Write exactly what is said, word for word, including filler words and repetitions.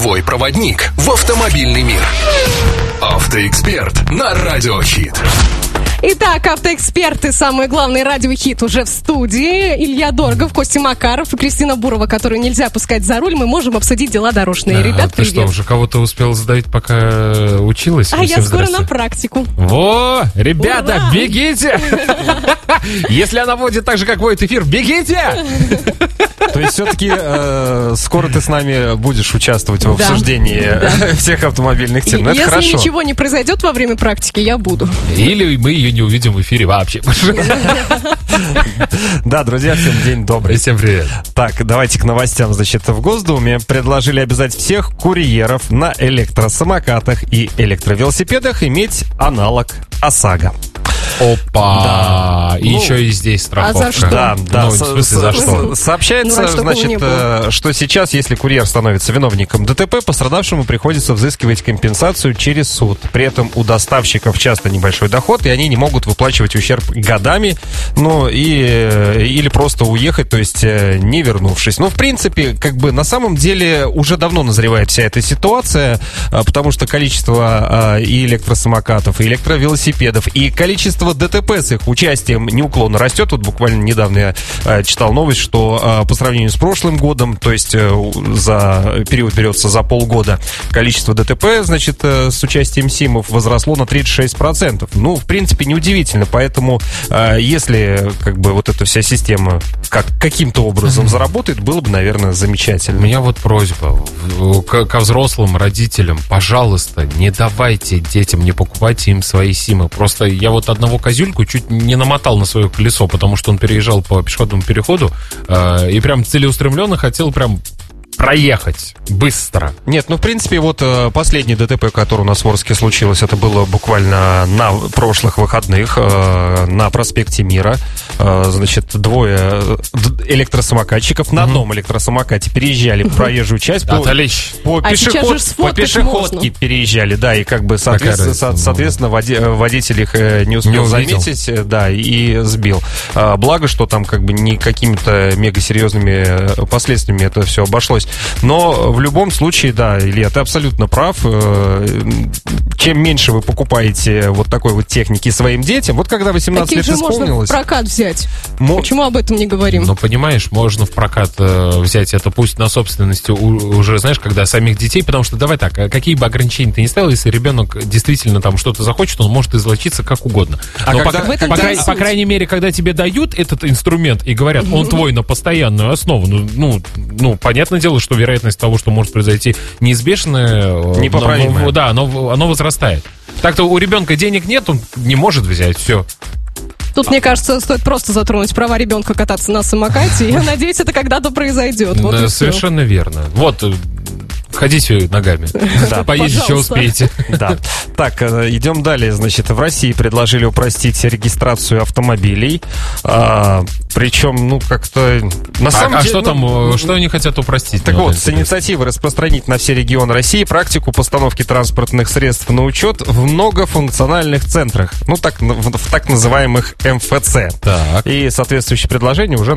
Твой проводник в автомобильный мир. Автоэксперт на Радио Хит. Итак, автоэксперты, самый главный радиохит уже в студии. Илья Дорогов, Костя Макаров и Кристина Бурова, которую нельзя пускать за руль. Мы можем обсудить дела дорожные. Ребят, а ты привет. что, уже кого-то успел задавить, пока училась? А я скоро на практику. Во, ребята, Ура! Бегите! Если она водит так же, как водит эфир, бегите! То есть все-таки э, скоро ты с нами будешь участвовать в Да. обсуждении Да. всех автомобильных тем. Ну, это Если хорошо. ничего не произойдет во время практики, я буду. Или мы ее не увидим в эфире вообще. Да, друзья, всем день добрый. Всем привет. Так, давайте к новостям. Значит, в Госдуме предложили обязать всех курьеров на электросамокатах и электровелосипедах иметь аналог ОСАГО. Опа! Да. И Ну, еще и здесь страховка. а за что? Да, да. Ну, в Со- смысле, за со- что? Сообщается, Ну, раньше такого значит, не было. э, что сейчас, если курьер становится виновником ДТП, пострадавшему приходится взыскивать компенсацию через суд. При этом у доставщиков часто небольшой доход, и они не могут выплачивать ущерб годами, ну, и, э, или просто уехать, то есть э, не вернувшись. Ну, в принципе, как бы на самом деле уже давно назревает вся эта ситуация, э, потому что количество э, и электросамокатов, и электровелосипедов, и количество ДТП с их участием неуклонно растет. Вот буквально недавно я э, читал новость, что э, по сравнению с прошлым годом, то есть э, за период берется за полгода, количество ДТП, значит, э, с участием СИМов возросло на тридцать шесть процентов. Ну, в принципе, неудивительно. Поэтому, э, если как бы вот эта вся система как, каким-то образом заработает, было бы, наверное, У замечательно. меня вот просьба в- к- ко взрослым родителям. Пожалуйста, не давайте детям, не покупайте им свои симы. Просто я вот одного козюльку чуть не намотал на свое колесо, потому что он переезжал по пешеходному переходу э, и прям целеустремленно хотел прям проехать быстро. Нет, ну, в принципе, вот э, последний ДТП, который у нас в Орске случилось, это было буквально на прошлых выходных э, на проспекте Мира. Э, значит, двое э, д- электросамокатчиков на одном электросамокате переезжали проезжую часть. По, Отлично. по, А сейчас пешеход- же сфоткать по пешеходке можно. переезжали, да, и как бы, соответственно, разница, ну. соответственно води- водитель их э, не успел Не увидел. заметить, э, да, и сбил. А, благо, что там как бы не какими-то мегасерьезными э, последствиями это все обошлось. Но в любом случае, да, Илья, ты абсолютно прав. Э, Чем меньше вы покупаете вот такой вот техники своим детям, вот когда восемнадцать Таких лет же можно в исполнилось... прокат взять. мо- Почему об этом не говорим? Но понимаешь, можно в прокат э, взять это пусть на собственности у- уже, знаешь, когда самих детей, потому что давай так, а какие бы ограничения ты ни ставил, если ребенок действительно там что-то захочет, он может излочиться как угодно. А Но когда- по, В этом по да и край- суть. по крайней мере, когда тебе дают этот инструмент и говорят, он твой на постоянную основу, ну, ну, ну, понятное дело, что вероятность того, что может произойти неизбежная, э, Непоправимая. но- да, оно, оно возрастает. Так-то у ребенка денег нет, он не может взять, все. Тут, мне кажется, стоит просто затронуть права ребенка кататься на самокате. Я надеюсь, это когда-то произойдет. Вот и Да, всё. совершенно верно. Вот, э, ходите ногами. Да. Поездить еще Пожалуйста. успеете. Да. Так, э, идем далее. Значит, в России предложили упростить регистрацию автомобилей. А, причем, ну, как-то... На А, самом а деле, что там, ну, э, что они хотят упростить? Так Мне вот, это с интересно. инициативой распространить на все регионы России практику постановки транспортных средств на учет в многофункциональных центрах, ну, так, в, в так называемых эм эф цэ. Так. И соответствующее предложение уже